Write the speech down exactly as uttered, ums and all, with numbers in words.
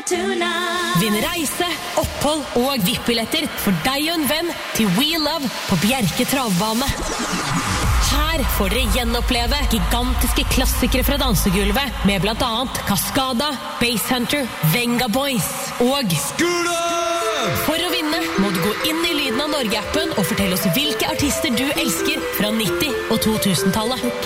Fortuna. Vinn reise, opphold og V I P-billetter for deg og en venn til We Love på Bjerke travbane. Her får dere gjenoppleve gigantiske klassikere fra dansegulvet med blant annet Cascada, Basshunter, Venga Boys og Scooter! For å vinne må du gå inn i Lyden av Norge-appen og fortelle oss hvilke artister du elsker fra nitti- og to tusen-tallet.